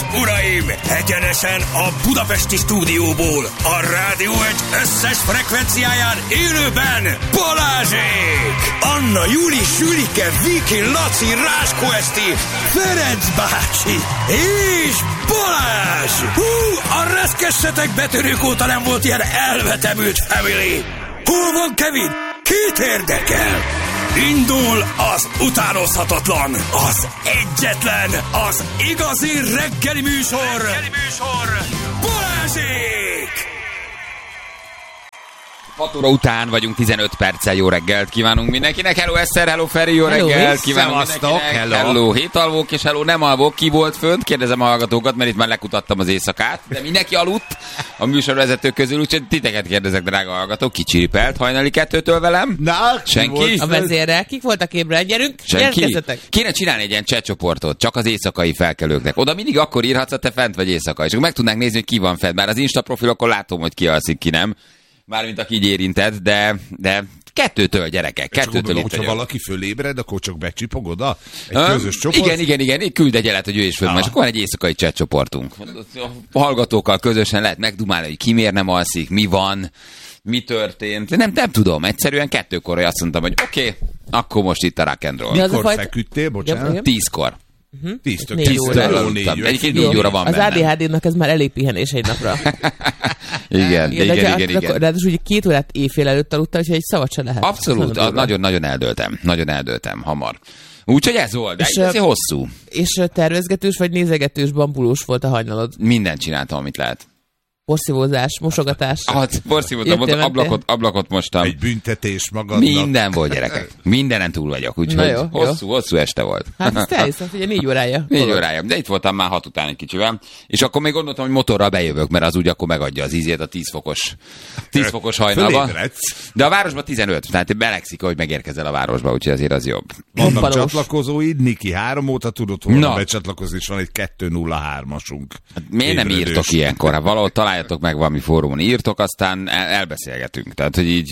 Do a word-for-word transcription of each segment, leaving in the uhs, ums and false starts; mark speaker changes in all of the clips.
Speaker 1: uraim! Egyenesen a budapesti stúdióból, a Rádió egy összes frekvenciáján élőben Balázsék! Anna, Júli, Sülike, Viki, Laci, Ráskó Eszti, Ferenc bácsi és Balázs! Hú, a reszkessetek betörők óta nem volt ilyen elvetemült family! Hol van Kevin? Kit érdekel? Indul az utánozhatatlan, az egyetlen, az igazi reggeli műsor, reggeli műsor, Balázsék!
Speaker 2: hat óra után vagyunk, tizenöt perccel. Jó reggelt kívánunk mindenkinek. Hello Eszter, hello Feri, jó
Speaker 3: hello,
Speaker 2: reggelt kívánunk
Speaker 3: szevasztok,
Speaker 2: mindenkinek.
Speaker 3: hello.
Speaker 2: Hello, hét alvók és hello, nem alvók. Ki volt fönt? Kérdezem a hallgatókat, mert itt már lekutattam az éjszakát. De mindenki aludt a műsorvezetők közül, úgyhogy titeket kérdezek, drága hallgatók. Ki csiripelt hajnali kettőtől velem?
Speaker 3: Na,
Speaker 2: senki?
Speaker 3: A vezérrel. Kik voltak ébren? Gyerünk,
Speaker 2: Senki? Kéne csinálni egy ilyen chatcsoportot, csak az éjszakai felkelőknek. Oda mindig akkor írhatsz, ha te fent vagy éjszaka. És akkor meg tudnánk nézni, hogy ki van fent. Bár az Insta profilokon látom, hogy ki alszik, ki nem. Mármint aki így érintett, de, de kettőtől, gyerekek, kettőtől itt
Speaker 4: hogyha valaki fölébred, akkor csak becsipog oda? Egy
Speaker 2: um,
Speaker 4: közös csoport?
Speaker 2: Igen, igen, igen, küld egy jelet, hogy ő is föl, és akkor van egy éjszakai chat csoportunk. A hallgatókkal közösen lehet megdumálni, hogy ki miért nem alszik, mi van, mi történt. Nem, nem tudom, egyszerűen kettőkor azt mondtam, hogy oké, okay, akkor most itt a rock and roll.
Speaker 4: Mikor fajta... feküdtél, bocsánat?
Speaker 3: Ja,
Speaker 2: Tízkor.
Speaker 3: Uh-huh.
Speaker 4: Tíztől
Speaker 2: Tíztől Egyébként négy óra van
Speaker 3: az
Speaker 2: bennem.
Speaker 3: á dé há dé-nak ez már elég pihenés egy napra.
Speaker 2: igen, igen, igen, igen, igen.
Speaker 3: Ráadásul ugye két órát éjfél előtt aludtam, úgyhogy egy szavat se lehet.
Speaker 2: Abszolút, nagyon-nagyon eldöltem. Nagyon eldöltem, hamar. Úgyhogy ez volt, de ez hosszú.
Speaker 3: És tervezgetős vagy nézegetős bambulós volt a hajnalod?
Speaker 2: Mindent csináltam, amit lehet.
Speaker 3: Porszívózás, mosogatás.
Speaker 2: Hát, porszívóztam, ablakot, ablakot mostam.
Speaker 4: Egy büntetés magadnak.
Speaker 2: Minden volt, gyerekek. Mindenen túl vagyok, úgyhogy jó, hosszú, jó. hosszú este volt.
Speaker 3: Hát ezt elhiszem, ugye négy órája.
Speaker 2: Négy órája, de itt voltam már hat után egy kicsivel. És akkor még gondoltam, hogy motorral bejövök, mert az úgy akkor megadja az ízét a tíz fokos, tíz fokos hajnalban. De a városban tizenöt, tehát melegszik, hogy megérkezel a városba, úgyhogy azért az jobb.
Speaker 4: Vannak Palos. Csatlakozóid, Niki három óta tudott volna becsatlakozni, és van egy kettő nulla hármasunk.
Speaker 2: Hát miért nem írtok ilyenkor? Hát valahol találjatok meg valami fórumon, írtok, aztán el- elbeszélgetünk. Tehát, hogy így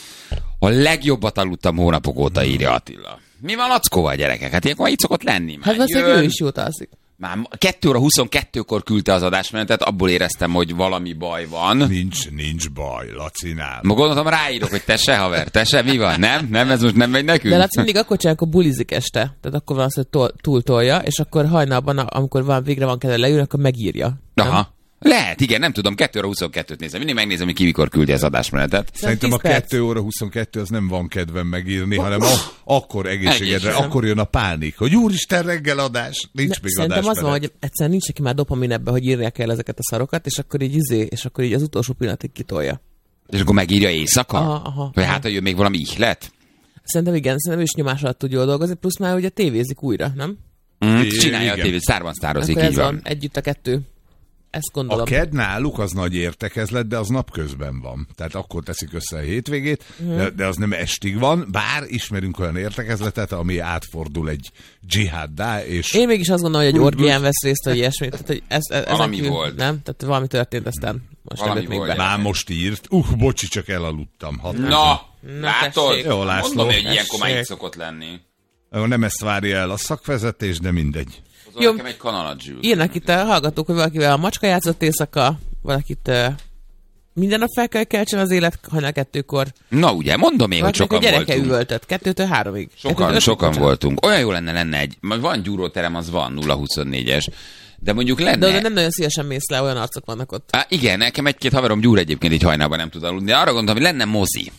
Speaker 2: a legjobbat aludtam hónapok óta, írja Attila. Mi van Lackóval, gyerekek? Hát ilyenkor így szokott lenni. Már
Speaker 3: hát valószínűleg ő is jót alszik.
Speaker 2: Már kettő óra huszonkettőkor küldte az adásmenetet, abból éreztem, hogy valami baj van.
Speaker 4: Nincs, nincs baj, Lacinál.
Speaker 2: Ma gondoltam, ráírok, hogy te se, haver, te se, mi van? Nem? Nem, ez most nem megy nekünk?
Speaker 3: De Laci mindig akkor csinál, amikor bulizik este. Tehát akkor van az, hogy tol- túltolja, és akkor hajnalban, amikor van, végre van kedve leülni, akkor megírja.
Speaker 2: Aha. Nem? Lehet, igen, nem tudom, kettő óra huszonkettőt nézem. Mindig megnézem, hogy ki mikor küldi az adásmenetet.
Speaker 4: Szerintem a kettő óra huszonkettő az nem van kedvem megírni, oh, hanem a, akkor egészségedre,
Speaker 2: egész.
Speaker 4: akkor jön a pánik, hogy úristen reggeladás, nincs
Speaker 3: ne,
Speaker 4: még
Speaker 3: szerintem
Speaker 4: adásmenet.
Speaker 3: az van, hogy egyszerűen nincs neki már dopamin ebbe, hogy írnia kell ezeket a szarokat, és akkor így izé, és akkor így az utolsó pillanatig kitolja.
Speaker 2: És akkor megírja éjszaka?
Speaker 3: Aha, aha,
Speaker 2: vagy
Speaker 3: aha.
Speaker 2: hát, hogy jön még valami ihlet?
Speaker 3: Szerintem igen, szerintem ő is nyomás alatt tud jól dolgozni, plusz már ugye tévézik újra, nem?
Speaker 2: Mm, csinálja igen. A tévét, szárban sztározik,
Speaker 3: akkor
Speaker 2: így
Speaker 3: ez
Speaker 2: van.
Speaker 3: van. Együtt a kettő. Ezt gondolom.
Speaker 4: A ked náluk az nagy értekezlet, de az napközben van. Tehát akkor teszik össze a hétvégét, mm. de, de az nem estig van, bár ismerünk olyan értekezletet, ami átfordul egy dzsihaddá, és...
Speaker 3: Én mégis azt gondolom, hogy egy orgián vesz részt, vagy ilyesmi. Tehát, hogy ez, ez,
Speaker 2: valami
Speaker 3: kívül,
Speaker 2: volt.
Speaker 3: Nem? Tehát valami történt, aztán most
Speaker 2: valami
Speaker 3: még be.
Speaker 4: Már most írt. Uh, bocsi, csak elaludtam.
Speaker 2: Na, Na látod?
Speaker 3: tessék.
Speaker 4: Jó, László.
Speaker 2: Mondom, hogy ilyenkor már így szokott lenni.
Speaker 4: Nem ezt várja el a szakvezetés, de mindegy.
Speaker 2: Jó, nekem egy kanalat zsűl.
Speaker 3: Írnak itt a hallgatók, hogy valakivel a macska játszott éjszaka, valakit uh, minden nap fel kell keltsen az élet hajnal kettőkor.
Speaker 2: Na ugye, mondom én, hogy sokan
Speaker 3: a gyereke
Speaker 2: voltunk.
Speaker 3: üvöltött, kettőtől háromig.
Speaker 2: Sokan,
Speaker 3: kettőtől
Speaker 2: sokan
Speaker 3: öt,
Speaker 2: voltunk. Olyan jó lenne lenne egy, van gyúróterem, az van, nulla huszonnégyes. De mondjuk lenne...
Speaker 3: De oda nem nagyon szívesen mész le, olyan arcok vannak ott.
Speaker 2: Á, igen, nekem egy-két haverom gyúr egyébként így hajnalban nem tud aludni, de arra gondoltam, hogy lenne mozi.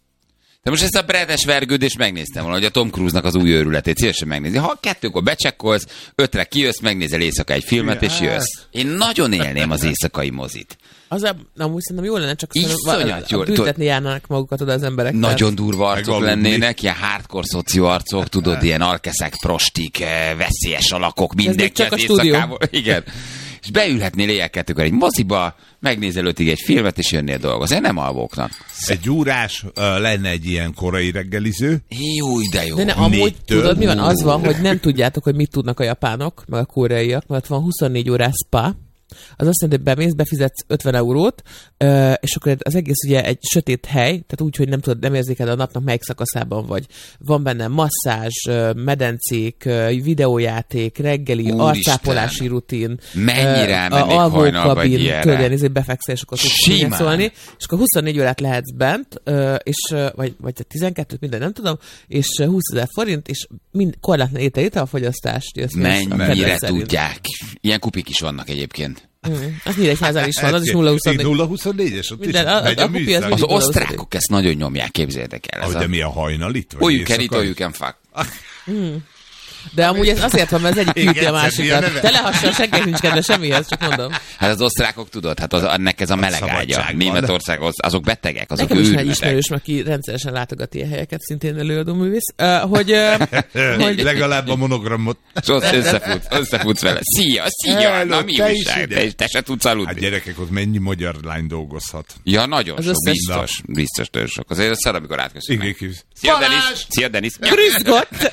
Speaker 2: De most ezt a bredes vergődést megnéztem volna, hogy a Tom Cruise-nak az új őrületét szívesen megnézi. Ha kettőkor becsekkolsz, ötre kijössz, megnézel éjszaka egy filmet, és jössz. Én nagyon élném az éjszakai mozit.
Speaker 3: Az a, nem úgy szerintem jó lenne, csak
Speaker 2: Iszonyat jó.
Speaker 3: büntetni járnának magukat oda az emberek.
Speaker 2: Nagyon durva arcok
Speaker 4: Megaludni.
Speaker 2: lennének, ilyen hardcore szocióarcok, tudod, ilyen alkeszek, prostik, veszélyes alakok, mindenki
Speaker 3: csak
Speaker 2: az
Speaker 3: a stúdió.
Speaker 2: éjszakából. Igen. És beülhetnél éjjel kettőkor egy moziba, megnézel ötig egy filmet, és jönnél dolgozni. Én nem alvóknak.
Speaker 4: Egy gyúrás uh, lenne egy ilyen korai reggeliző.
Speaker 2: Jó, de jó.
Speaker 3: De ne, amúgy
Speaker 4: Négytől.
Speaker 3: tudod, mi van? Az van, hogy nem tudjátok, hogy mit tudnak a japánok, meg a koreaiak, mert van huszonnégy órás spa, az azt jelenti, hogy bemész, befizetsz ötven eurót, és akkor az egész ugye egy sötét hely, tehát úgy, hogy nem tudod, nem érzékeled a napnak melyik szakaszában vagy. Van benne masszázs, medencék, videójáték, reggeli,
Speaker 2: Úristen.
Speaker 3: arcápolási rutin,
Speaker 2: Mennyire elmennék hajnalba egy ilyenre?
Speaker 3: tudod, ezért befekszel, és akkor tudsz szólni, és akkor huszonnégy órát lehetsz bent, és, vagy, vagy tizenkettőt, minden nem tudom, és húszezer forint, és mind, korlátlan étel, italfogyasztást.
Speaker 2: Mennyire tudják. Ilyen kupik is vannak egyébként.
Speaker 3: Mm. Az Nyíregyházán is van, az is nulla huszonnégy.
Speaker 4: nulla huszonnégyes, ott
Speaker 3: Minden,
Speaker 4: is
Speaker 3: a,
Speaker 4: megy
Speaker 3: a,
Speaker 4: a,
Speaker 3: a
Speaker 4: műszak.
Speaker 2: Az osztrákok ezt nagyon nyomják, képzeljétek el.
Speaker 4: Ahogy
Speaker 2: a...
Speaker 4: de mi a hajnalit?
Speaker 2: All you can eat, all you can fuck.
Speaker 3: Mm. De amúgy ez azért van, mert az egyik
Speaker 4: Igen,
Speaker 3: küldi a másikat.
Speaker 4: neve.
Speaker 3: Telehasonló, senkinek nincs kedve semmihez, csak mondom.
Speaker 2: Hát az osztrákok tudod, hát az, ennek ez a meleg ágya.
Speaker 4: szabadságban.
Speaker 2: Németország, az, azok betegek, azok
Speaker 3: Nekem is egy
Speaker 2: őrületek.
Speaker 3: ismerős, aki rendszeresen látogat ilyen helyeket, szintén előadó művész, uh, hogy, uh, hogy
Speaker 4: Legalább a monogramot.
Speaker 2: És ott összefutsz, összefutsz vele. Szia, szia,
Speaker 4: Hello,
Speaker 2: na mi
Speaker 4: te is
Speaker 2: újság?
Speaker 4: ide.
Speaker 2: Te, is- te se tudsz aludni.
Speaker 4: Hát gyerekek, ott mennyi magyar lány dolgozhat?
Speaker 2: Ja, nagyon
Speaker 3: Az
Speaker 2: sok,
Speaker 3: összes-
Speaker 2: biztos, biztos nagyon sok. Azért szar, amikor átköszönnek.
Speaker 4: Igen, kívül.
Speaker 2: Szia,
Speaker 4: Balázs!
Speaker 2: Denis! Szia, Denis!
Speaker 3: Grüzgott!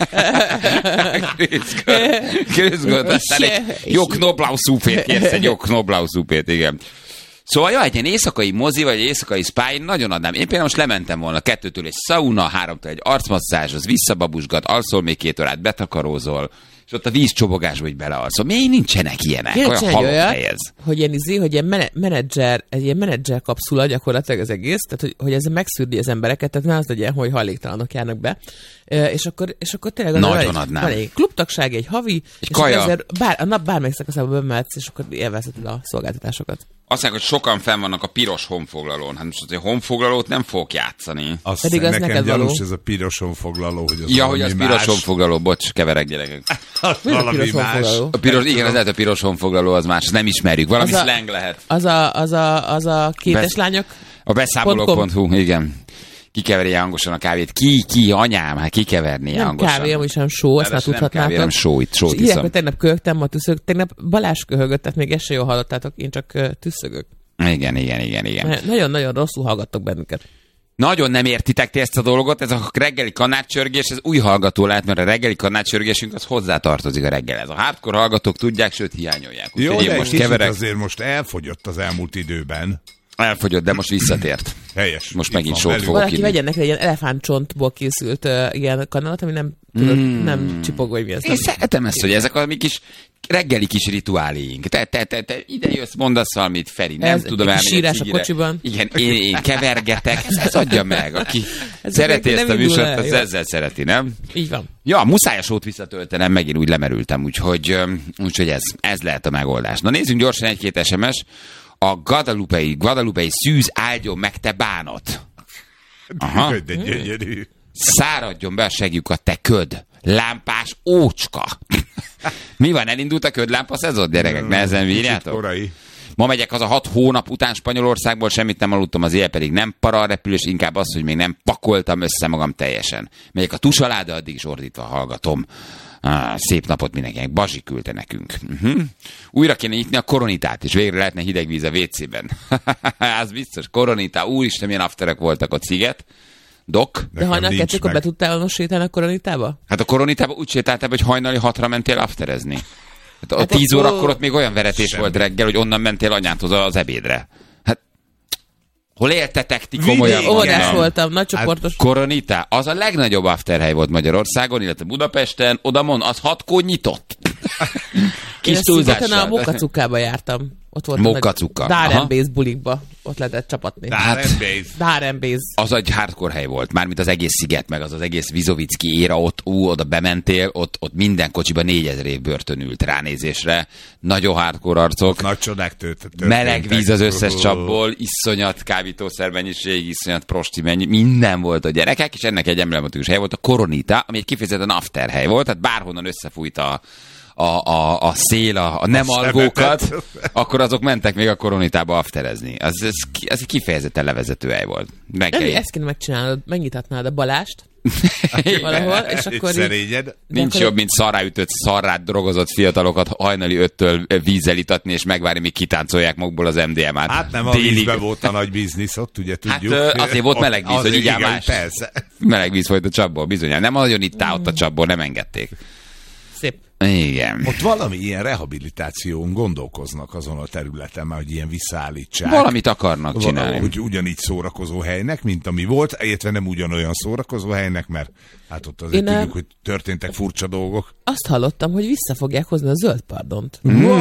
Speaker 2: Közgott, aztán egy jó knoblauchszúpét kérsz, egy jó knoblauchszúpét, igen. Szóval jó, egy ilyen éjszakai mozi, vagy egy éjszakai spa, én nagyon adnám. Én például most lementem volna kettőtől egy sauna, háromtól egy arcmasszázs, az visszababusgat, alszol még két órát, betakarózol, és ott a vízcsobogásba így belealszol. Miért nincsenek ilyenek?
Speaker 3: Kéne
Speaker 2: Olyan
Speaker 3: csinálni
Speaker 2: halott
Speaker 3: olyat,
Speaker 2: hely ez.
Speaker 3: hogy ilyen izé, hogy ilyen mene- menedzser, egy ilyen menedzser kapszula gyakorlatilag az egész, tehát hogy, hogy ez megszűrdi az embereket, tehát ne az legyen, hogy hajléktalanok járnak be, e, és akkor, és akkor tényleg az
Speaker 2: Nagyon
Speaker 3: van egy,
Speaker 2: adnám.
Speaker 3: van egy klubtagság, egy havi, és
Speaker 2: kaja.
Speaker 3: akkor ezért bár, a nap bármelyik szakaszába bemehetsz, és akkor élvezheted a szolgáltatásokat.
Speaker 2: Azt mondják, hogy sokan fenn vannak a piros honfoglalón. Hát most azért honfoglalót nem fogok játszani.
Speaker 4: Azt
Speaker 3: Pedig az
Speaker 4: nekem
Speaker 3: neked
Speaker 4: gyanús
Speaker 3: való.
Speaker 4: ez a piroson foglaló, hogy az
Speaker 2: Ja, hogy
Speaker 4: valami
Speaker 2: az piros
Speaker 4: más.
Speaker 2: honfoglaló, bocs, keverek gyerekek.
Speaker 4: Az
Speaker 3: Mi az a
Speaker 4: valami
Speaker 3: piros
Speaker 4: más.
Speaker 3: honfoglaló?
Speaker 2: A piros, igen, az lehet a piros honfoglaló, az más, azt nem ismerjük. Valami
Speaker 3: Az a-
Speaker 2: slang lehet.
Speaker 3: Az a, az a, az a kétes
Speaker 2: Besz-
Speaker 3: lányok,
Speaker 2: A beszámolók pont hu, igen. Kikeveri hangosan a kávét. Ki, ki, anyám, hát kikeverni
Speaker 3: nem
Speaker 2: hangosan.
Speaker 3: kávé, amúgy sem só, ezt már
Speaker 2: Ráadásul nem kávé,
Speaker 3: tudhatnátok.
Speaker 2: hanem sóit, sót
Speaker 3: És írják,
Speaker 2: iszom.
Speaker 3: hogy tegnap köhögtem, ma tüszög. Tegnap Balázs köhögött, tehát még ezt se jól hallottátok, én csak ö, tüsszögök.
Speaker 2: Igen, igen, igen, igen.
Speaker 3: Mert Nagyon-nagyon rosszul hallgattok bennünket.
Speaker 2: Nagyon nem értitek ti ezt a dolgot, ez a reggeli kanálcsörgés, ez új hallgató lehet, mert a reggeli kanálcsörgésünk az hozzátartozik a reggelhez. A hardcore hallgatók tudják, sőt hiányolják.
Speaker 4: Jó,
Speaker 2: Úgyhogy
Speaker 4: de
Speaker 2: én
Speaker 4: egy
Speaker 2: most
Speaker 4: kicsit
Speaker 2: keverek,
Speaker 4: azért most elfogyott az elmúlt időben.
Speaker 2: elfogyott, de most visszatért.
Speaker 4: Helyes.
Speaker 2: Most
Speaker 4: Itt
Speaker 2: megint
Speaker 4: van
Speaker 2: sót
Speaker 4: velünk.
Speaker 2: fogok
Speaker 3: Valaki
Speaker 2: inni.
Speaker 3: vegyen neki egy ilyen elefántcsontból készült uh, ilyen kanalat, ami nem, tudod, mm. nem csipog, vagy mi ez.
Speaker 2: Én
Speaker 3: Nem.
Speaker 2: szeretem ezt, hogy ezek a mi kis reggeli kis rituáléink. Te, te, te, te ide jössz, mondasz valamit, Feri, nem
Speaker 3: Ez
Speaker 2: tudom
Speaker 3: egy
Speaker 2: elmenni.
Speaker 3: kis sírás a
Speaker 2: cigire.
Speaker 3: kocsiban.
Speaker 2: Igen, én, én kevergetek, ez, ez adja meg. Aki
Speaker 3: Ez
Speaker 2: szereti
Speaker 3: nem
Speaker 2: ezt a
Speaker 3: indul
Speaker 2: műsort,
Speaker 3: el,
Speaker 2: az
Speaker 3: jó.
Speaker 2: ezzel szereti, nem?
Speaker 3: Így van.
Speaker 2: Ja, muszáj a sót visszatöltenem, megint úgy lemerültem, úgyhogy, öm, úgyhogy ez, ez lehet a megoldás. Na nézzünk gyorsan egy-két es em es. A Guadalupe-i, Guadalupe-i szűz áldjon meg te bánat. Aha.
Speaker 4: De gyönyörű.
Speaker 2: Száradjon be a segjükat, te köd. Lámpás ócska. Mi van, elindult a ködlámpa szezon, gyerekek? Nehezen
Speaker 4: Kicsit
Speaker 2: bírjátok?
Speaker 4: korai.
Speaker 2: Ma megyek az a hat hónap után Spanyolországból, semmit nem aludtam, az éjjel pedig nem para a repülés, inkább az, hogy még nem pakoltam össze magam teljesen. Megyek a tusaláda, addig is ordítva hallgatom. Ah, szép napot mindenkinek. Bazsi küldte nekünk. Uh-huh. Újra kéne nyitni a koronitát, és végre lehetne hideg víz a vécében. Az biztos, koronita. Úristen, milyen afterek voltak ott, Sziget. Dok.
Speaker 3: De
Speaker 4: Nekem
Speaker 3: hajnal
Speaker 4: nincs
Speaker 3: kettőkor
Speaker 4: meg.
Speaker 3: be tudtál volna sétálni a koronitába?
Speaker 2: Hát a koronitába úgy sétáltál, hogy hajnali hatra mentél afterezni. Hát a
Speaker 3: Hát
Speaker 2: tíz
Speaker 3: akkor-
Speaker 2: órakor ott még olyan veretés
Speaker 4: Semmi.
Speaker 2: volt reggel, hogy onnan mentél anyádhoz az ebédre. Hát hol éltetek ti komolyan?
Speaker 4: Vidéken.
Speaker 3: Óvodás
Speaker 2: mondom?
Speaker 3: voltam, nagycsoportos.
Speaker 2: Koronita, az a legnagyobb afterhely volt Magyarországon, illetve Budapesten, oda mond, az hatkor nyitott.
Speaker 3: Én
Speaker 2: Kis
Speaker 3: a Szigeten a
Speaker 2: túlzással.
Speaker 3: Mokacukába jártam. Ott volt
Speaker 2: Mokacuka, aha.
Speaker 3: Dárembész bulikba. Ott lehetett csapatni.
Speaker 4: Dárembész.
Speaker 3: Dárembész.
Speaker 2: Az egy hardcore hely volt, mármint az egész sziget, meg az az egész Vizovicki éra, ott ú, oda bementél, ott, ott minden kocsiba négyezer év börtön ült ránézésre. Nagyon hardcore arcok.
Speaker 4: Nagy csodák tört- történtek.
Speaker 2: Meleg víz az összes csapból, iszonyat kábítószer mennyiség, iszonyat prosti mennyi, minden volt a gyerekek, és ennek egy emblematikus hely volt a Koronita, ami egy kifejezetten after hely volt, tehát bárhonnan összefújt a, a, a, a szél, a, a nem
Speaker 4: A
Speaker 2: alvókat,
Speaker 4: szemetet.
Speaker 2: akkor azok mentek még a Koronitába afterezni. Az, ez, ez egy kifejezetten levezető hely volt. Meg
Speaker 3: Nem,
Speaker 2: kell-
Speaker 3: ezt kéne megcsinálnod, megnyithatnád a Balást valahol, és akkor így,
Speaker 4: Szerényed.
Speaker 2: Nincs
Speaker 3: akkor-
Speaker 2: jobb, mint szarráütött, szarrát drogozott fiatalokat hajnali öttől vízzel itatni, és megvárni, míg kitáncolják magukból az em dé em-át.
Speaker 4: Hát nem a
Speaker 2: Délig.
Speaker 4: vízben volt a nagy biznisz, ott ugye tudjuk.
Speaker 2: ö, azért volt meleg víz, hogy
Speaker 4: Azért,
Speaker 2: így áll
Speaker 4: igen,
Speaker 2: más.
Speaker 4: Persze.
Speaker 2: Meleg víz folyt a csapból, bizonyán. Nem nagyon ittál ott a csapból, nem engedték.
Speaker 3: szép.
Speaker 2: Igen.
Speaker 4: Ott valami ilyen rehabilitáción gondolkoznak azon a területen, már, hogy ilyen visszaállítsák.
Speaker 2: Valamit akarnak csinálni.
Speaker 4: Hogy ugyanígy szórakozó helynek, mint ami volt, illetve nem ugyanolyan szórakozó helynek, mert hát ott azért
Speaker 3: Én
Speaker 4: tudjuk,
Speaker 3: a...
Speaker 4: hogy történtek furcsa dolgok.
Speaker 3: Azt hallottam, hogy vissza fogják hozni a zöld pardont.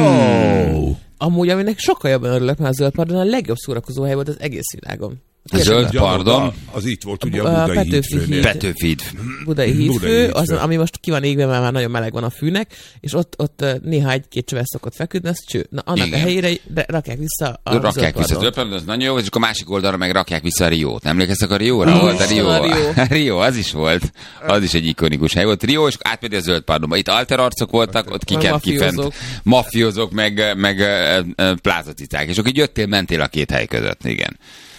Speaker 4: Wow!
Speaker 3: Amúgy, aminek sokkal jobban örülök, mert a zöld pardon a legjobb szórakozó hely volt az egész világon.
Speaker 2: A zöld pardon?
Speaker 4: Az itt volt ugye
Speaker 3: A
Speaker 4: a Budai
Speaker 3: Petőfi
Speaker 4: hídfőnél.
Speaker 3: híd.
Speaker 2: Petőfi híd.
Speaker 3: Budai hídfő,
Speaker 4: Budai hídfő.
Speaker 3: az, ami most ki van égve, mert már nagyon meleg van a fűnek, és ott, ott néha egy-két csöves szokott feküdni, az cső. Na, annak
Speaker 2: Igen.
Speaker 3: a helyére de rakják vissza a
Speaker 2: Rakják
Speaker 3: zöld
Speaker 2: vissza a
Speaker 3: pardont.
Speaker 2: zöld pardon, az nagyon jó, és akkor a másik oldalra meg rakják vissza a Riót. Emlékeztek a Rióra?
Speaker 3: Ú,
Speaker 2: Volt a Rio.
Speaker 3: a Rio.
Speaker 2: Rio, az is volt. Az is egy ikonikus hely volt. Rio, és átmegy a zöld pardonba. Itt alterarcok voltak, ott
Speaker 3: Meg
Speaker 2: kiket kifent.
Speaker 3: mafiózók.
Speaker 2: Mafiózók, meg, meg uh, uh, plázacicák. És akkor így jöttél, mentél a két hely között. Igen.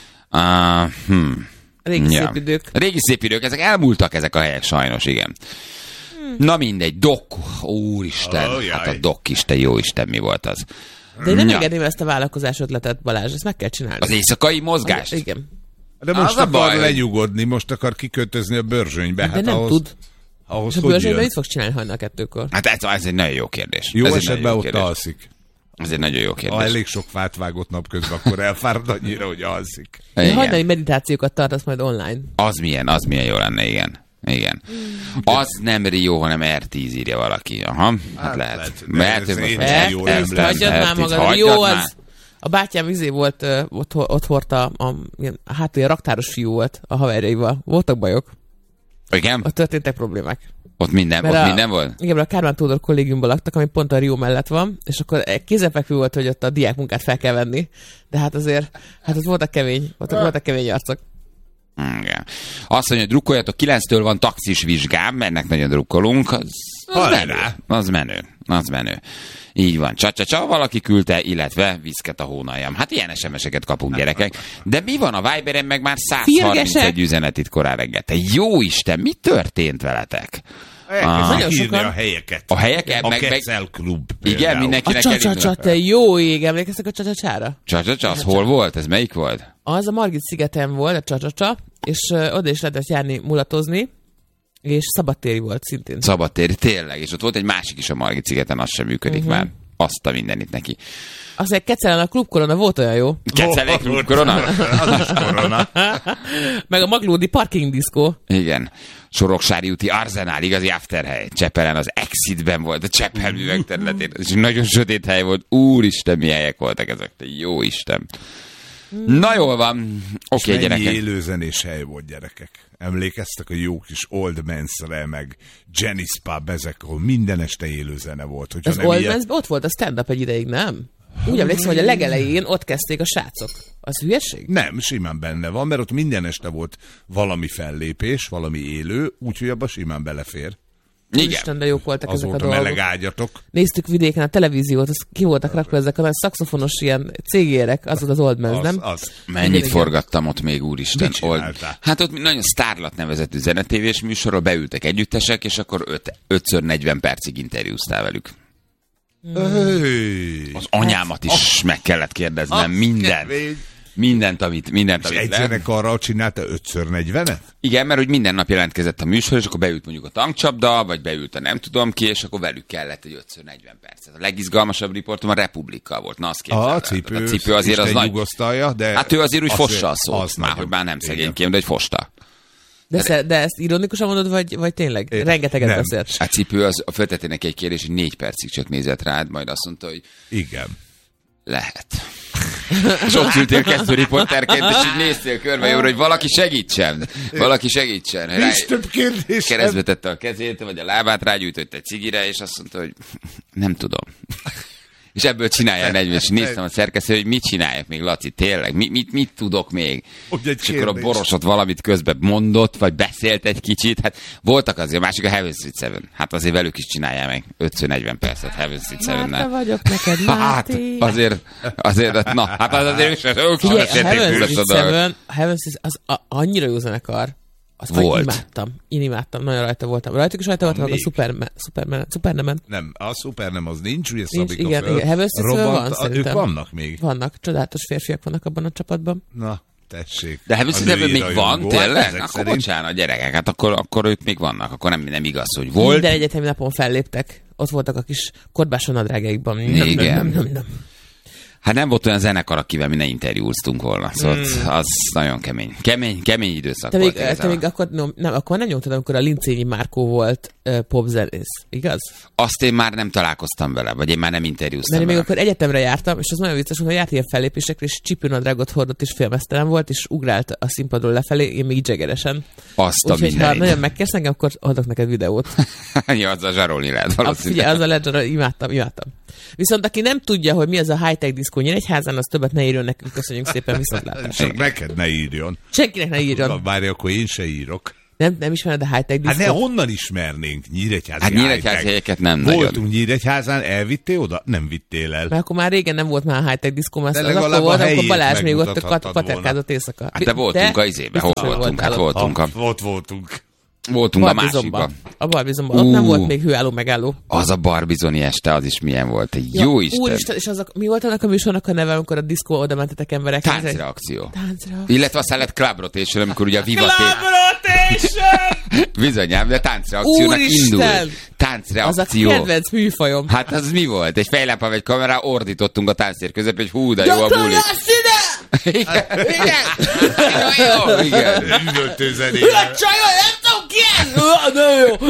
Speaker 2: Uh, hmm.
Speaker 3: Régi szép idők.
Speaker 2: Régi szép idők, ezek elmúltak ezek a helyek sajnos, igen. Hmm. Na mindegy, Dok, úristen,
Speaker 4: Oh,
Speaker 2: hát a Dok Isten, jó Isten, mi volt az?
Speaker 3: De én nem
Speaker 2: Ja.
Speaker 3: engedném ezt a vállalkozás ötletet, Balázs, ezt meg kell csinálni.
Speaker 2: Az éjszakai mozgást?
Speaker 3: Igen.
Speaker 4: De most
Speaker 2: Az a
Speaker 4: akar
Speaker 2: baj,
Speaker 4: lenyugodni, most akar kikötözni a Börzsönybe.
Speaker 3: De
Speaker 4: Hát
Speaker 3: nem
Speaker 4: ahhoz,
Speaker 3: tud.
Speaker 4: ahhoz
Speaker 3: És a
Speaker 4: hogy
Speaker 3: bőrzsönyben
Speaker 4: jön?
Speaker 3: mit fog csinálni hajnal kettőkor?
Speaker 2: Hát ez, ez egy nagyon jó kérdés.
Speaker 4: Jó
Speaker 2: ez egy
Speaker 4: esetben
Speaker 2: nagyon jó
Speaker 4: ott
Speaker 2: kérdés.
Speaker 4: alszik.
Speaker 2: Ez egy nagyon jó kérdés.
Speaker 4: Ha elég sok fát vágott napközben, akkor elfárad annyira, hogy alszik.
Speaker 3: Én
Speaker 2: Igen.
Speaker 3: hajnali meditációkat tartasz majd online.
Speaker 2: Az milyen, az milyen jó lenne, igen. Igen. Az nem Rio, hanem er tíz írja valaki. Aha, hát,
Speaker 4: Hát
Speaker 2: lehet.
Speaker 4: lehet, de
Speaker 2: Mert
Speaker 4: ez
Speaker 2: ez
Speaker 4: én
Speaker 2: most
Speaker 4: sem
Speaker 3: Ezt,
Speaker 4: jól
Speaker 3: ezt
Speaker 4: emlékszem.
Speaker 3: hagyjad már
Speaker 2: er tíz,
Speaker 3: magad.
Speaker 2: hagyjad
Speaker 3: Jó,
Speaker 2: már.
Speaker 3: az... A bátyám izé volt, ö, ott, ott hordta, a, ilyen, hát ilyen raktáros fiú volt a haverjaival. Voltak bajok,
Speaker 2: Igen?
Speaker 3: ott történtek problémák.
Speaker 2: Ott minden,
Speaker 3: Mert
Speaker 2: ott
Speaker 3: a,
Speaker 2: minden volt?
Speaker 3: Igen, mert a Kármán Tódor kollégiumban laktak, ami pont a Rio mellett van, és akkor kézenfekvő volt, hogy ott a diákmunkát fel kell venni, de hát azért, hát ott voltak kemény, voltak, voltak kemény arcok.
Speaker 2: Igen. Azt mondja, hogy drukkoljatok, kilenctől van taxis vizsgám, ennek nagyon drukkolunk. Az, az
Speaker 4: Hajrá!
Speaker 2: menő. Az menő. Az menő. Így van. Csa-csa-csa, valaki küldte, illetve viszket a hónaljam. Hát ilyen es em es-eket kapunk, gyerekek. De mi van a Viberen, meg már száz harmincegy
Speaker 3: Férgesek?
Speaker 2: üzenet itt korán reggel. Te jó Isten, mi történt veletek?
Speaker 4: Elkezdik
Speaker 3: Nagyon
Speaker 4: írni
Speaker 3: sokan.
Speaker 4: a helyeket.
Speaker 2: A helyeket,
Speaker 4: A
Speaker 2: meg- meg-
Speaker 4: Kecel Klub.
Speaker 2: Igen,
Speaker 4: például.
Speaker 2: mindenki-
Speaker 3: A
Speaker 2: Kinek
Speaker 3: csa-csa-csa,
Speaker 2: elindul?
Speaker 3: te jó ég, emlékeztek a csa-csa-csára?
Speaker 2: Csa-csa-csa, az hol volt? Ez melyik volt?
Speaker 3: Az a Margit szigeten volt, a csa-csa-csa, és ö, oda is lehetett járni mulatozni, és szabadtéri volt szintén.
Speaker 2: Szabadtéri, tényleg. És ott volt egy másik is a Margit szigeten, az sem működik
Speaker 3: Mhm.
Speaker 2: már. Azt a mindenit neki.
Speaker 3: Aztán Kecelen a klubkorona volt olyan jó.
Speaker 2: Kecelék
Speaker 4: Volt.
Speaker 2: korona?
Speaker 4: Az is korona.
Speaker 3: Meg a Maglódi parking diszkó.
Speaker 2: Igen. Soroksári úti Arzenál, igazi afterhely. Csepelen az Exitben volt, a Csepel művek területén. Ez egy nagyon sötét hely volt. Úristen, milyen helyek voltak ezek. Te jó Isten. Na jól van. Oké, okay,
Speaker 4: Mennyi
Speaker 2: gyerekek.
Speaker 4: élőzenés hely volt, gyerekek. Emlékeztek a jó kis Old Man's-re, meg Jenny's Pub, ezek, ahol minden este élőzene volt. Hogyha
Speaker 3: Az
Speaker 4: nem
Speaker 3: Old
Speaker 4: ilyen-
Speaker 3: Man's ott volt a stand-up egy ideig, nem? Úgy emlékszem, hogy a legelején ott kezdték a srácok. Az hülyeség?
Speaker 4: Nem, simán benne van, mert ott minden este volt valami fellépés, valami élő, úgyhogy abba simán belefér.
Speaker 2: Igen.
Speaker 3: Isten, de jók voltak
Speaker 4: Az
Speaker 3: ezek a
Speaker 4: volt a
Speaker 3: dolgok.
Speaker 4: meleg ágyatok.
Speaker 3: Néztük vidéken a televíziót, az ki voltak rakva ezek a nagy szaxofonos ilyen cégérek, az volt az Old Man's,
Speaker 4: Az,
Speaker 3: nem?
Speaker 4: az.
Speaker 2: Mennyit
Speaker 3: Igen, igen.
Speaker 2: forgattam ott még, úristen.
Speaker 4: Mit csináltál?
Speaker 2: Hát ott nagyon Starlat nevezetű zenetévés műsorra beültek együttesek, és akkor öt, ötször negyven percig interjúztál velük.
Speaker 4: Öy.
Speaker 2: Az anyámat is meg kellett kérdeznem,
Speaker 4: Az
Speaker 2: mindent.
Speaker 4: kemény.
Speaker 2: Mindent, amit, mindent,
Speaker 4: És
Speaker 2: amit
Speaker 4: egy
Speaker 2: lehet.
Speaker 4: zenekarral csinálta ötször negyvenet?
Speaker 2: Igen, mert hogy minden nap jelentkezett a műsor, és akkor beült mondjuk a tankcsapda, vagy beült a nem tudom ki, és akkor velük kellett egy ötször negyven percet. A legizgalmasabb riportom a Republikkal volt. Na, azt képzeld
Speaker 4: A
Speaker 2: el.
Speaker 4: cipő,
Speaker 2: a cipő azért az
Speaker 4: Isten
Speaker 2: nagy.
Speaker 4: nyugosztalja, de...
Speaker 2: Hát ő azért úgy
Speaker 4: az-
Speaker 2: fossa a szót.
Speaker 4: az
Speaker 2: Már,
Speaker 4: nagyon.
Speaker 2: hogy már nem
Speaker 4: Igen.
Speaker 2: szegényként, de egy fosta.
Speaker 3: De, szer- de ezt ironikusan mondod, vagy, vagy tényleg?
Speaker 4: É,
Speaker 3: Rengeteget
Speaker 4: nem.
Speaker 3: beszélt.
Speaker 2: A cipő az föltettél neki egy kérdés, hogy négy percig csak nézett rád, majd azt mondta, hogy
Speaker 4: Igen.
Speaker 2: lehet. És ott ültél kezdő riporterként, és így néztél körbe, jó, hogy valaki segítsen. Valaki segítsen. Rá-
Speaker 4: Nincs több kérdés.
Speaker 2: Keresztbe tette a kezét, vagy a lábát, rágyújtott egy cigire, és azt mondta, hogy nem tudom. És ebből csinálja negyven, és néztem a szerkesztő, hogy mit csináljak még, Laci, tényleg, mit, mit, mit tudok még?
Speaker 4: Hogy egy
Speaker 2: És akkor a
Speaker 4: kérdés.
Speaker 2: borosot valamit közben mondott, vagy beszélt egy kicsit, hát voltak azért, a másik a Heaven Street Seven. Hát azért velük is csinálják meg ötször negyven percet Heaven Street
Speaker 3: Márta
Speaker 2: Seven-nel.
Speaker 3: vagyok neked,
Speaker 2: Hát,
Speaker 3: Máté.
Speaker 2: azért, azért, na, hát az azért ők sem, ők sem
Speaker 3: Figyelj, a
Speaker 2: beszélték
Speaker 3: Heaven
Speaker 2: túl ezt a
Speaker 3: Street
Speaker 2: dolgot.
Speaker 3: Seven, a Heaven Street az a, annyira jó zenekar. Azt
Speaker 2: Volt.
Speaker 3: volt. Imádtam. Én imádtam, nagyon rajta voltam. Rajtuk is rajta voltam, meg a
Speaker 4: Még.
Speaker 3: Superman, Superman, Superman.
Speaker 4: Nem, a szuper nem, az nincs, ugye
Speaker 3: Nincs,
Speaker 4: Szabika
Speaker 3: igen,
Speaker 4: föl.
Speaker 3: igen. Heaven Street Seven
Speaker 4: robbant,
Speaker 3: van,
Speaker 4: a- Ők
Speaker 3: szerintem.
Speaker 4: vannak még.
Speaker 3: Vannak, csodálatos férfiak vannak abban a csapatban.
Speaker 4: Na, tessék.
Speaker 2: De Heaven
Speaker 4: A
Speaker 2: Street Seven
Speaker 4: női
Speaker 2: még van,
Speaker 4: rajongó. Hát
Speaker 2: tényleg?
Speaker 4: ezek
Speaker 2: Akkor
Speaker 4: szerint.
Speaker 2: bocsánat, gyerekek, hát akkor, akkor ők még vannak, akkor nem, nem igaz, hogy volt.
Speaker 3: Minden egyetemi napon felléptek. ott voltak a kis korbáson nadrágjaikban.
Speaker 2: Igen.
Speaker 3: Nem, nem, nem.
Speaker 2: Hát nem volt olyan zenekar, akivel mi ne interjúztunk volna, szóval mm. az nagyon kemény. Kemény, kemény időszak
Speaker 3: te
Speaker 2: volt.
Speaker 3: Még, te még akkor, no, nem, akkor nem nyomtad, amikor a Lincényi Márkó volt uh, popzenész, igaz?
Speaker 2: Azt én már nem találkoztam vele, vagy én már nem interjúztam
Speaker 3: Mert
Speaker 2: vele.
Speaker 3: még akkor egyetemre jártam, és az nagyon vicces, hogy járt ilyen fellépésekre, és csipőnadrágot hordott, és félmeztelen volt, és ugrált a színpadról lefelé, én még dzsegeresen.
Speaker 2: Azt a
Speaker 3: Úgyhogy ha nagyon megkérsz engem, akkor adok neked videót.
Speaker 2: Ja, az a zsarolni lehet valószínűleg.
Speaker 3: Figyelj, az a lehet, imádtam, imádtam. Viszont aki nem tudja, hogy mi az a high-tech diszkó Nyíregyházán, az többet ne írjon nekünk, köszönjük szépen, viszontlátásra.
Speaker 4: Csak neked ne írjon.
Speaker 3: Senkinek ne írjon.
Speaker 4: Várj, akkor én se írok.
Speaker 3: Nem, nem ismered a high-tech diszkót?
Speaker 4: Hát ne, honnan ismernénk Nyíregyházi
Speaker 2: Hát Nyíregyházi helyeket nem nagyon.
Speaker 4: Voltunk Nyíregyházán, elvittél oda? Nem vittél el.
Speaker 3: Mert akkor már régen nem volt már high-tech diszkó, mert
Speaker 4: De
Speaker 3: az akkor
Speaker 4: legalább
Speaker 3: volt,
Speaker 4: a
Speaker 3: amikor
Speaker 4: helyét
Speaker 3: Balázs még ott
Speaker 4: megmutathattad
Speaker 3: paterkázott éjszaka.
Speaker 2: Hát de voltunk a izébe, hol voltunk? Hát voltunk a...
Speaker 4: Ott voltunk.
Speaker 2: Voltunk a
Speaker 3: Barbizonban.
Speaker 2: másikban.
Speaker 3: A Barbizonban. Ott nem volt még hőálló megálló.
Speaker 2: Az a barbizoni este, az is milyen volt. Egy jó
Speaker 3: Ja,
Speaker 2: Isten.
Speaker 3: Úristen, és az a, mi volt annak a műsornak a neve, amikor a diszkó oda mentetek emberek?
Speaker 2: Táncreakció.
Speaker 3: Táncreakció.
Speaker 2: Illetve aztán lett Club Rotation, amikor ugye a Viva
Speaker 3: Club Rotation!
Speaker 2: Bizonyám, de táncreakciónak indul. Táncreakció.
Speaker 3: Az a kedvenc műfajom.
Speaker 2: Hát az mi volt? Egy fejlámpával, egy kamerá, ordítottunk a tánctér közepén, hogy hú, de jó a buli. Igen. Igen. Jó, igen.
Speaker 4: Üvöltő zenére.
Speaker 3: Csajol, nem tudom ki ez! De jó.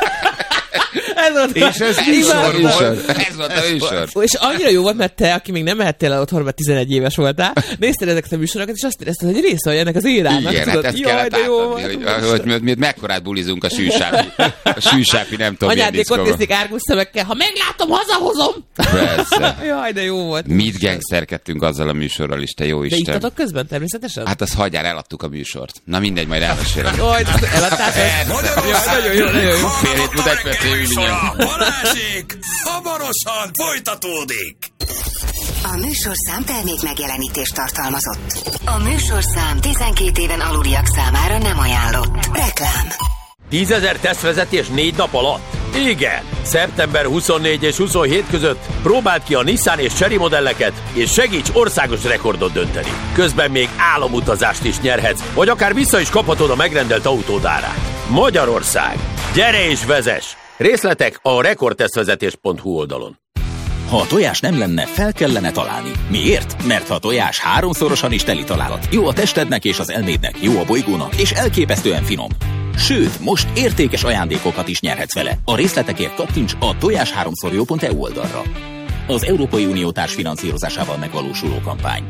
Speaker 3: Ez volt
Speaker 4: És ez műsor volt.
Speaker 2: Ez volt a műsor.
Speaker 3: És annyira jó volt, mert te, aki még nem mehettél el otthon, mert tizenegy éves voltál, nézted ezeket a műsorokat, és azt érezted, hogy része vagy ennek az érának.
Speaker 2: Igen, hát ezt kellett átadni, hogy, hogy, hogy mi mekkorát bulizunk a sűsápi. A sűsápi nem tudom, milyen
Speaker 3: anyádék ott
Speaker 2: diszkóban.
Speaker 3: nézték árgus szemekkel, ha meglátom, hazahozom.
Speaker 2: Persze.
Speaker 3: Jaj, de jó volt.
Speaker 2: Mit gangsterkedtünk azzal a műsorral is, te jó
Speaker 3: De
Speaker 2: Isten.
Speaker 3: ittatok közben természetesen?
Speaker 2: Hát az hagyjál, eladtuk a műsort. Na mindegy, majd elmesélem.
Speaker 3: Jaj, eladtátok? Nagyon jó, nagyon jó.
Speaker 2: Fél hét múlva egy perc
Speaker 1: Műsora Balázsék hamarosan folytatódik.
Speaker 5: A műsorszám termék megjelenítést tartalmazott. A műsorszám tizenkét éven aluliak számára nem ajánlott. Reklám.
Speaker 6: tízezer tesztvezetés négy nap alatt? Igen! szeptember huszonnégy és huszonhét között próbáld ki a Nissan és Chery modelleket, és segíts országos rekordot dönteni. Közben még álomutazást is nyerhetsz, vagy akár vissza is kaphatod a megrendelt autód árát. Magyarország! Gyere és vezess! Részletek a rekordtesztvezetés pont hu oldalon.
Speaker 7: Ha a tojás nem lenne, fel kellene találni. Miért? Mert ha a tojás háromszorosan is teli találat. Jó a testednek és az elmédnek, jó a bolygónak, és elképesztően finom. Sőt, most értékes ajándékokat is nyerhetsz vele. A részletekért kattints a tojás háromszor jó pont e u oldalra. Az Európai Unió társfinanszírozásával megvalósuló kampány.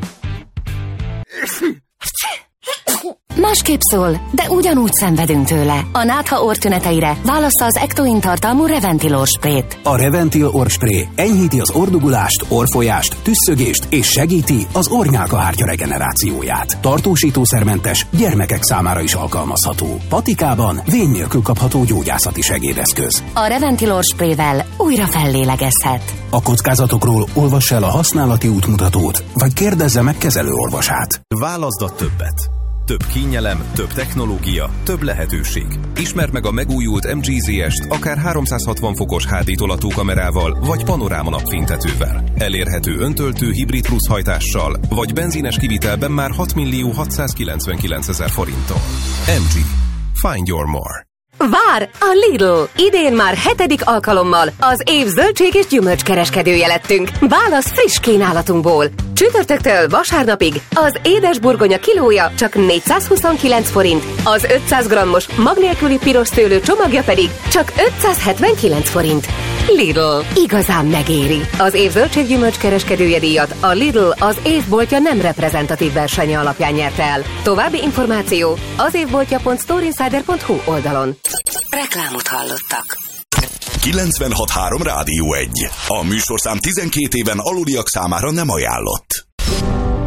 Speaker 5: Másképp szól, de ugyanúgy szenvedünk tőle. A nátha orrtüneteire válassza az Ectoin tartalmú Reventil orrsprét.
Speaker 8: A Reventil orrspray enyhíti az orrdugulást, orrfolyást, tüsszögést és segíti az orrnyálkahártya regenerációját. Tartósítószermentes, gyermekek számára is alkalmazható. Patikában vén nélkül kapható gyógyászati segédeszköz.
Speaker 5: A Reventil orrsprével újra fellélegezhet.
Speaker 8: A kockázatokról olvass el a használati útmutatót, vagy kérdezze meg kezelőorvosát.
Speaker 9: Válaszd a többet. Több kényelem, több technológia, több lehetőség. Ismerd meg a megújult em gé zé est akár háromszázhatvan fokos há dé tolató kamerával, vagy panoráma napfénytetővel. Elérhető öntöltő hibrid plusz hajtással, vagy benzines kivitelben már hat millió hatszázkilencvenkilencezer forinttal. em gé. Find your more.
Speaker 10: Vár a Lidl! Idén már hetedik alkalommal az év zöldség és gyümölcskereskedője lettünk. Válasz friss kínálatunkból. Csütörtöktől vasárnapig az édesburgonya kilója csak négyszázhuszonkilenc forint, az ötszáz grammos mag nélküli piros szőlő csomagja pedig csak ötszázhetvenkilenc forint. Lidl. Igazán megéri. Az év zöldség gyümölcskereskedője díjat a Lidl az évboltja nem reprezentatív versenye alapján nyerte el. További információ az évboltja pont storeinsider pont hu oldalon.
Speaker 5: Reklámot hallottak.
Speaker 1: kilencvenhat három Rádió egy. A műsorszám tizenkét éven aluliak számára nem ajánlott.